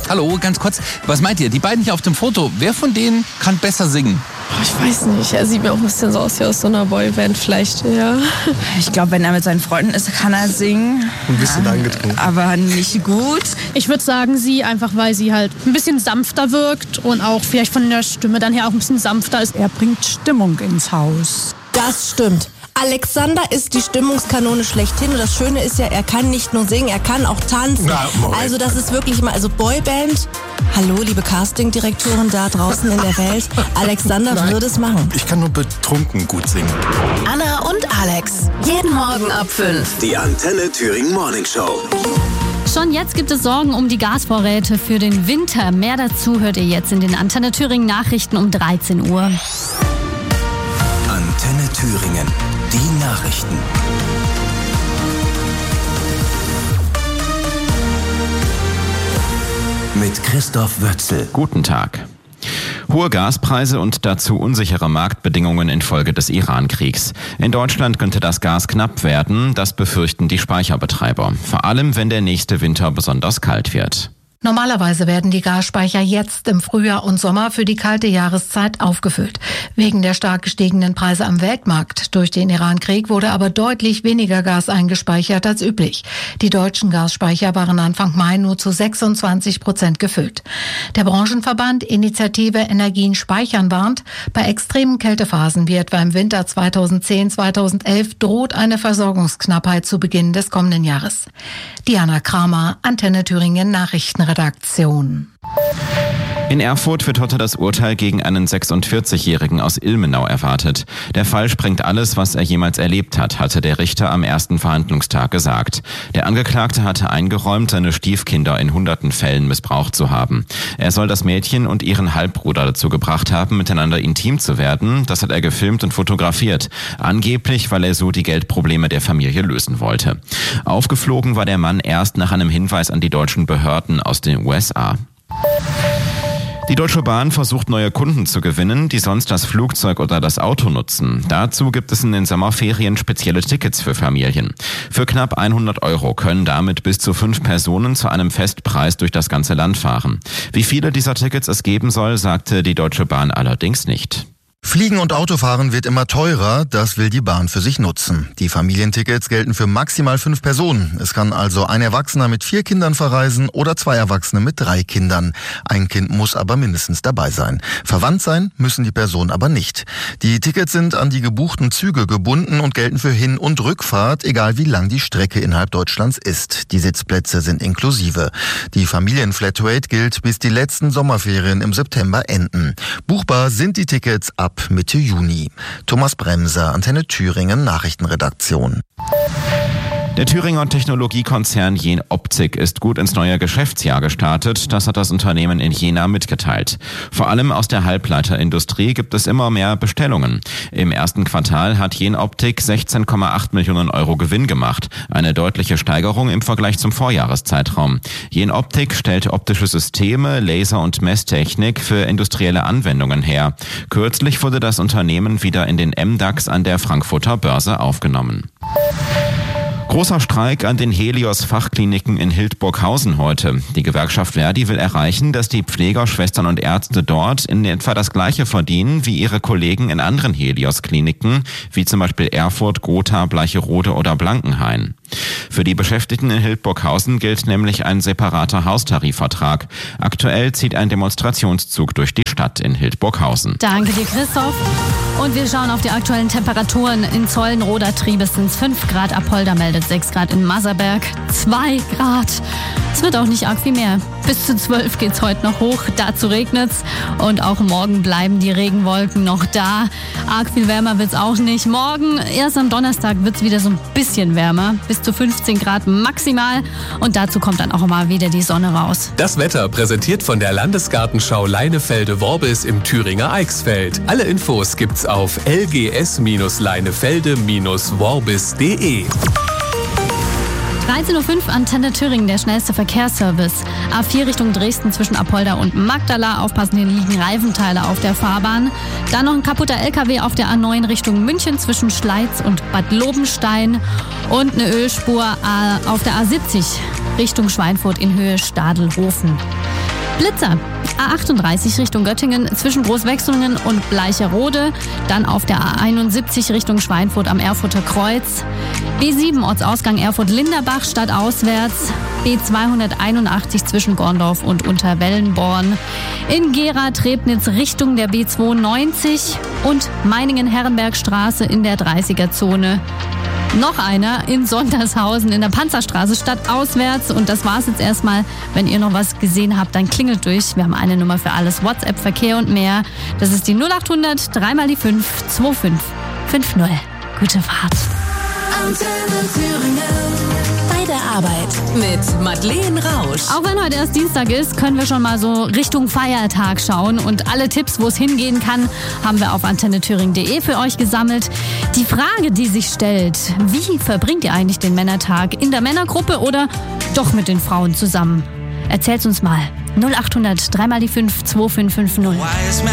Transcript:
Hallo, ganz kurz. Was meint ihr? Die beiden hier auf dem Foto, wer von denen kann besser singen? Ich weiß nicht, er sieht mir auch ein bisschen so aus wie aus so einer Boyband vielleicht, ja. Ich glaube, wenn er mit seinen Freunden ist, kann er singen. Ein bisschen angetrunken. Aber nicht gut. Ich würde sagen, sie, einfach weil sie halt ein bisschen sanfter wirkt und auch vielleicht von der Stimme dann her auch ein bisschen sanfter ist. Er bringt Stimmung ins Haus. Das stimmt. Alexander ist die Stimmungskanone schlechthin und das Schöne ist ja, er kann nicht nur singen, er kann auch tanzen. Also das ist wirklich mal, also Boyband, hallo liebe Castingdirektoren da draußen in der Welt, Alexander würde es machen. Ich kann nur betrunken gut singen. Anna und Alex, jeden Morgen ab 5. Die Antenne Thüringen Morning Show. Schon jetzt gibt es Sorgen um die Gasvorräte für den Winter. Mehr dazu hört ihr jetzt in den Antenne Thüringen Nachrichten um 13 Uhr. Antenne Thüringen. Die Nachrichten. Mit Christoph Wötzel. Guten Tag. Hohe Gaspreise und dazu unsichere Marktbedingungen infolge des Iran-Kriegs. In Deutschland könnte das Gas knapp werden, das befürchten die Speicherbetreiber. Vor allem, wenn der nächste Winter besonders kalt wird. Normalerweise werden die Gasspeicher jetzt im Frühjahr und Sommer für die kalte Jahreszeit aufgefüllt. Wegen der stark gestiegenen Preise am Weltmarkt durch den Iran-Krieg wurde aber deutlich weniger Gas eingespeichert als üblich. Die deutschen Gasspeicher waren Anfang Mai nur zu 26% gefüllt. Der Branchenverband Initiative Energien speichern warnt, bei extremen Kältephasen wie etwa im Winter 2010-2011 droht eine Versorgungsknappheit zu Beginn des kommenden Jahres. Diana Kramer, Antenne Thüringen Nachrichtenredaktion. In Erfurt wird heute das Urteil gegen einen 46-Jährigen aus Ilmenau erwartet. Der Fall sprengt alles, was er jemals erlebt hat, hatte der Richter am ersten Verhandlungstag gesagt. Der Angeklagte hatte eingeräumt, seine Stiefkinder in hunderten Fällen missbraucht zu haben. Er soll das Mädchen und ihren Halbbruder dazu gebracht haben, miteinander intim zu werden. Das hat er gefilmt und fotografiert. Angeblich, weil er so die Geldprobleme der Familie lösen wollte. Aufgeflogen war der Mann erst nach einem Hinweis an die deutschen Behörden aus den USA. Die Deutsche Bahn versucht, neue Kunden zu gewinnen, die sonst das Flugzeug oder das Auto nutzen. Dazu gibt es in den Sommerferien spezielle Tickets für Familien. Für knapp 100 € können damit bis zu 5 Personen zu einem Festpreis durch das ganze Land fahren. Wie viele dieser Tickets es geben soll, sagte die Deutsche Bahn allerdings nicht. Fliegen und Autofahren wird immer teurer, das will die Bahn für sich nutzen. Die Familientickets gelten für maximal 5 Personen. Es kann also ein Erwachsener mit 4 Kindern verreisen oder 2 Erwachsene mit 3 Kindern. Ein Kind muss aber mindestens dabei sein. Verwandt sein müssen die Personen aber nicht. Die Tickets sind an die gebuchten Züge gebunden und gelten für Hin- und Rückfahrt, egal wie lang die Strecke innerhalb Deutschlands ist. Die Sitzplätze sind inklusive. Die Familienflatrate gilt, bis die letzten Sommerferien im September enden. Buchbar sind die Tickets ab Mitte Juni. Thomas Bremser, Antenne Thüringen Nachrichtenredaktion. Der Thüringer Technologiekonzern Jenoptik ist gut ins neue Geschäftsjahr gestartet. Das hat das Unternehmen in Jena mitgeteilt. Vor allem aus der Halbleiterindustrie gibt es immer mehr Bestellungen. Im ersten Quartal hat Jenoptik 16,8 Millionen € Gewinn gemacht. Eine deutliche Steigerung im Vergleich zum Vorjahreszeitraum. Jenoptik stellt optische Systeme, Laser- und Messtechnik für industrielle Anwendungen her. Kürzlich wurde das Unternehmen wieder in den MDAX an der Frankfurter Börse aufgenommen. Großer Streik an den Helios-Fachkliniken in Hildburghausen heute. Die Gewerkschaft Verdi will erreichen, dass die Pfleger, Schwestern und Ärzte dort in etwa das Gleiche verdienen wie ihre Kollegen in anderen Helios-Kliniken, wie zum Beispiel Erfurt, Gotha, Bleicherode oder Blankenhain. Für die Beschäftigten in Hildburghausen gilt nämlich ein separater Haustarifvertrag. Aktuell zieht ein Demonstrationszug durch die Stadt in Hildburghausen. Danke dir, Christoph. Und wir schauen auf die aktuellen Temperaturen. In Zollenroda-Triebes sind es 5 Grad, Apolda meldet 6 Grad, in Masserberg 2 Grad. Es wird auch nicht arg viel mehr. Bis zu 12 geht's heute noch hoch, dazu regnet's. Und auch morgen bleiben die Regenwolken noch da. Arg viel wärmer wird's auch nicht. Morgen, erst am Donnerstag, wird's wieder so ein bisschen wärmer. Bis zu 15 Grad maximal. Und dazu kommt dann auch mal wieder die Sonne raus. Das Wetter präsentiert von der Landesgartenschau Leinefelde-Worbis im Thüringer Eichsfeld. Alle Infos gibt's auf lgs-leinefelde-worbis.de. 13.05 Uhr, Antenne Thüringen, der schnellste Verkehrsservice. A4 Richtung Dresden zwischen Apolda und Magdala. Aufpassen, hier liegen Reifenteile auf der Fahrbahn. Dann noch ein kaputter LKW auf der A9 Richtung München zwischen Schleiz und Bad Lobenstein. Und eine Ölspur auf der A70 Richtung Schweinfurt in Höhe Stadelhofen. Blitzer. A38 Richtung Göttingen zwischen Großwechslungen und Bleicherode. Dann auf der A71 Richtung Schweinfurt am Erfurter Kreuz. B7 Ortsausgang Erfurt-Linderbach stadtauswärts. B281 zwischen Gorndorf und Unterwellenborn. In Gera-Trebnitz Richtung der B92 und Meiningen-Herrenbergstraße in der 30er-Zone. Noch einer in Sondershausen in der Panzerstraße stadtauswärts. Und das war's jetzt erstmal. Wenn ihr noch was gesehen habt, dann klingelt durch. Wir haben eine Nummer für alles. WhatsApp, Verkehr und mehr. Das ist die 0800 3 mal die 5 2550. Gute Fahrt. Antenne Thüringen. Bei der Arbeit mit Madeleine Rausch. Auch wenn heute erst Dienstag ist, können wir schon mal so Richtung Feiertag schauen. Und alle Tipps, wo es hingehen kann, haben wir auf antennethüringen.de für euch gesammelt. Die Frage, die sich stellt: Wie verbringt ihr eigentlich den Männertag? In der Männergruppe oder doch mit den Frauen zusammen? Erzählt's uns mal. 0800 3 mal die 5 2550.